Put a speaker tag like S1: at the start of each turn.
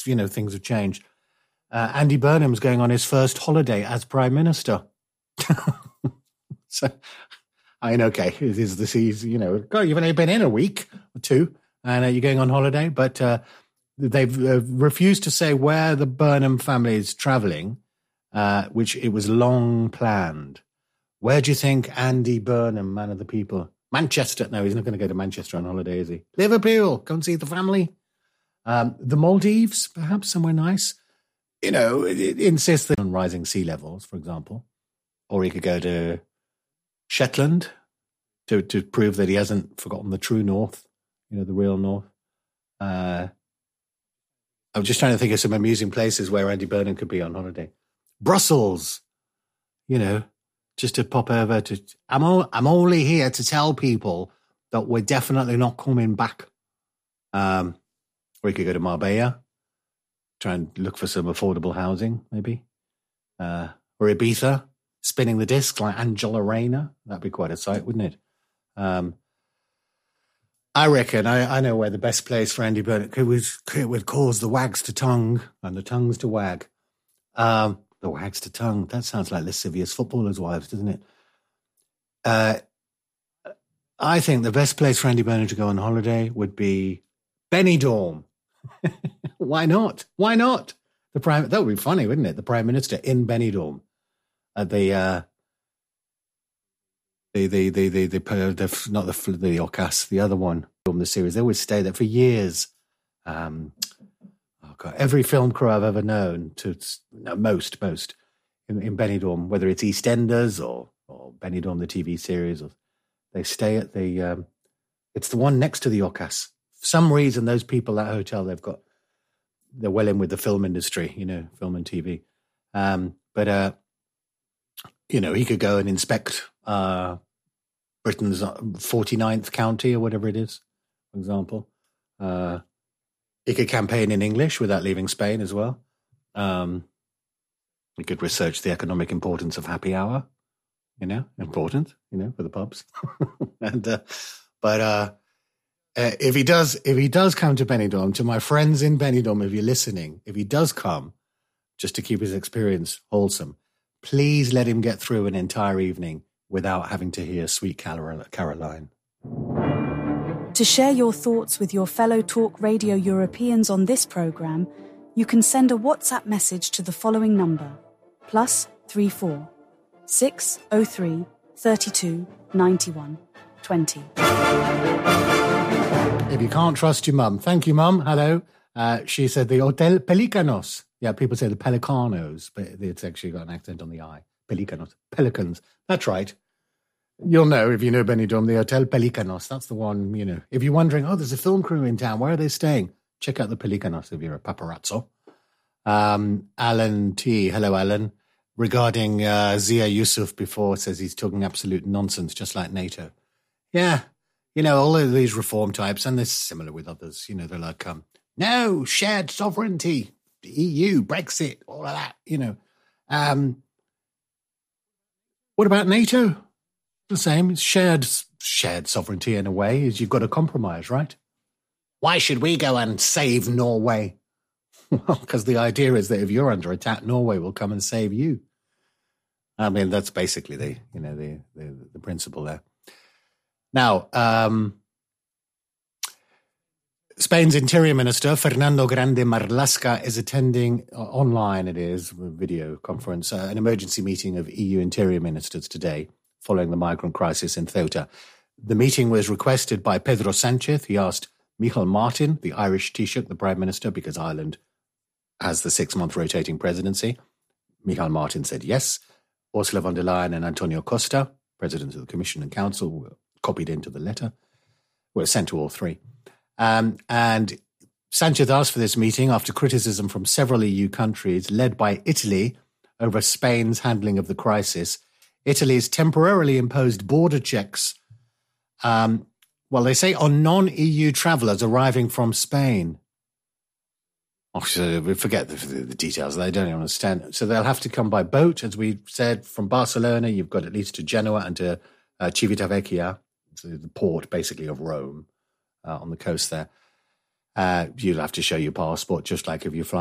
S1: things have changed. Andy Burnham's going on his first holiday as Prime Minister. So, okay, you've only been in a week or two, and you're going on holiday, but they've refused to say where the Burnham family is travelling, which it was long planned. Where do you think Andy Burnham, man of the people? Manchester. No, he's not going to go to Manchester on holiday, is he? Liverpool. Go and see the family. The Maldives, perhaps somewhere nice. It insists on rising sea levels, for example. Or he could go to Shetland to prove that he hasn't forgotten the true north, the real north. I'm just trying to think of some amusing places where Andy Burnham could be on holiday. Brussels, just to pop over to. I'm only here to tell people that we're definitely not coming back. Or he could go to Marbella, try and look for some affordable housing, maybe. Or Ibiza, spinning the disc like Angela Rayner. That'd be quite a sight, wouldn't it? I reckon I know where the best place for Andy Burnham would cause the wags to tongue and the tongues to wag. The wags to tongue. That sounds like lascivious footballers' wives, doesn't it? I think the best place for Andy Burnham to go on holiday would be Benidorm. Why not? Why not? That would be funny, wouldn't it? The Prime Minister in Benidorm at the not the Ocas, the other one from the series. They always stay there for years. Every film crew I've ever known, most in Benidorm, whether it's EastEnders or Benidorm the TV series, or they stay at the. It's the one next to the Ocas. For some reason, those people at that hotel, they're well in with the film industry, film and TV. But he could go and inspect Britain's 49th county or whatever it is, for example. He could campaign in English without leaving Spain as well. He could research the economic importance of happy hour, important, for the pubs. But if he does come to Benidorm, to my friends in Benidorm, if you're listening, if he does come, just to keep his experience wholesome, please let him get through an entire evening without having to hear Sweet Caroline.
S2: To share your thoughts with your fellow Talk Radio Europeans on this programme, you can send a WhatsApp message to the following number, +34 603 32 91 20.
S1: If you can't trust your mum, thank you, mum. Hello. She said the Hotel Pelicanos. Yeah, people say the Pelicanos, but it's actually got an accent on the I. Pelicanos. Pelicans. That's right. You'll know, if you know Benidorm, the Hotel Pelicanos. That's the one, If you're wondering, there's a film crew in town, where are they staying? Check out the Pelicanos if you're a paparazzo. Alan T. Hello, Alan. Regarding Zia Yusuf before, says he's talking absolute nonsense, just like NATO. Yeah. All of these reform types, and they're similar with others, they're like, no, shared sovereignty, the EU, Brexit, all of that, What about NATO? The same. It's shared sovereignty in a way, is you've got to compromise, right? Why should we go and save Norway? Well, because the idea is that if you're under attack, Norway will come and save you. I mean, that's basically the principle there. Now, Spain's Interior Minister, Fernando Grande Marlaska, is attending online, it is, video conference, an emergency meeting of EU Interior Ministers today, following the migrant crisis in Ceuta. The meeting was requested by Pedro Sánchez. He asked Michel Martin, the Irish Taoiseach, the Prime Minister, because Ireland has the 6-month rotating presidency. Michel Martin said yes. Ursula von der Leyen and Antonio Costa, Presidents of the Commission and Council, were copied into the letter, were sent to all three. And Sánchez asked for this meeting after criticism from several EU countries, led by Italy, over Spain's handling of the crisis. Italy's temporarily imposed border checks, they say on non-EU travellers arriving from Spain. So we forget the details. They don't understand. So they'll have to come by boat, as we said, from Barcelona. You've got at least to Genoa and to Civitavecchia, the port basically of Rome on the coast there. You'll have to show your passport, just like if you're flying